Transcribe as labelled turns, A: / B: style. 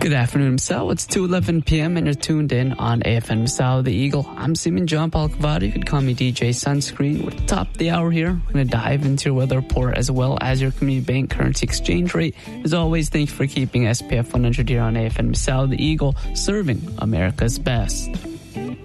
A: Good afternoon, Masao. It's 2:11 p.m. and you're tuned in on AFN Masao The Eagle. I'm Seaman John Paul Cavati. You could call me DJ Sunscreen. We're at the top of the hour here. We're going to dive into your weather report as well as your community bank currency exchange rate. As always, thank you for keeping SPF 100 here on AFN Masao The Eagle, serving America's best.